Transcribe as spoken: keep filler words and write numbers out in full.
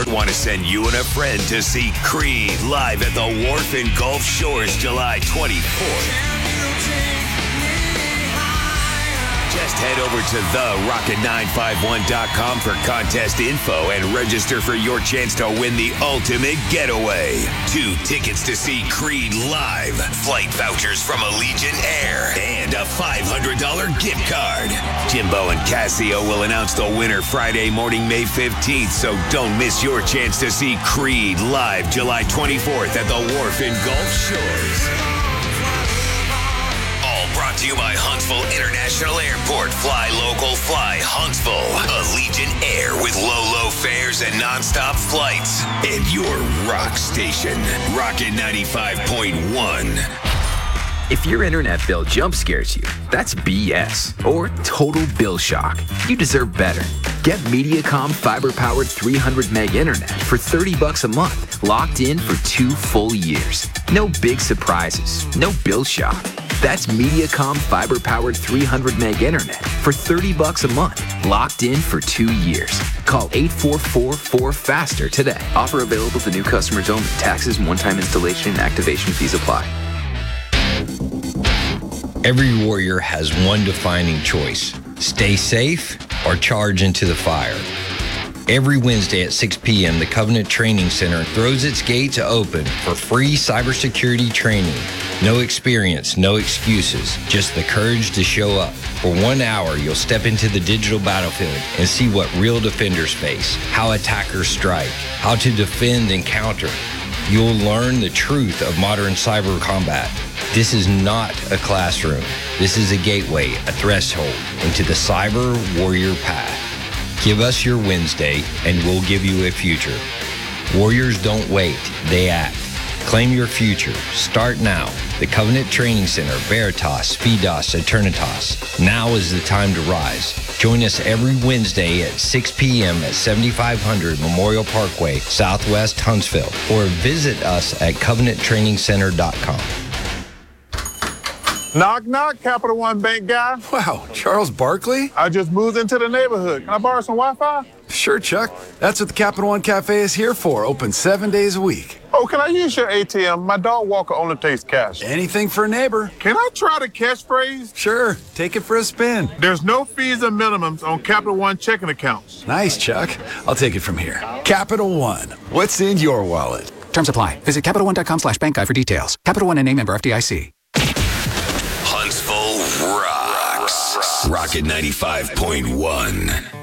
Sport want to send you and a friend to see Creed live at the Wharf in Gulf Shores July twenty-fourth. Just head over to the rocket nine five one dot com for contest info and register for your chance to win the ultimate getaway. Two tickets to see Creed live, flight vouchers from Allegiant Air, and a five hundred dollars gift card. Jimbo and Casio will announce the winner Friday morning, May fifteenth, so don't miss your chance to see Creed live July twenty-fourth at the Wharf in Gulf Shores. Brought to you by Huntsville International Airport. Fly local, fly Huntsville. Allegiant Air with low, low fares and nonstop flights. And your rock station, Rocket ninety-five point one. If your internet bill jump scares you, that's B S or total bill shock. You deserve better. Get Mediacom fiber-powered three hundred meg internet for thirty bucks a month, locked in for two full years. No big surprises, no bill shock. That's Mediacom fiber-powered three hundred meg internet for thirty bucks a month, locked in for two years. Call eight four four, four faster today. Offer available to new customers only. Taxes, one-time installation, and activation fees apply. Every warrior has one defining choice: stay safe or charge into the fire. Every Wednesday at six p.m., the Covenant Training Center throws its gates open for free cybersecurity training. No experience, no excuses, just the courage to show up. For one hour, you'll step into the digital battlefield and see what real defenders face, how attackers strike, how to defend and counter. You'll learn the truth of modern cyber combat. This is not a classroom. This is a gateway, a threshold into the cyber warrior path. Give us your Wednesday, and we'll give you a future. Warriors don't wait, they act. Claim your future. Start now. The Covenant Training Center, Veritas, Fidas, Eternitas. Now is the time to rise. Join us every Wednesday at six p.m. at seventy-five hundred Memorial Parkway, Southwest Huntsville, or visit us at covenant training center dot com. Knock, knock, Capital One Bank guy. Wow, Charles Barkley? I just moved into the neighborhood. Can I borrow some Wi-Fi? Sure, Chuck. That's what the Capital One Cafe is here for. Open seven days a week. Oh, can I use your A T M? My dog walker only takes cash. Anything for a neighbor. Can I try the catchphrase? Sure. Take it for a spin. There's no fees or minimums on Capital One checking accounts. Nice, Chuck. I'll take it from here. Capital One. What's in your wallet? Terms apply. Visit Capital One dot com slash bank guide for details. Capital One and name member F D I C. Huntsville rocks. Rocket ninety-five point one.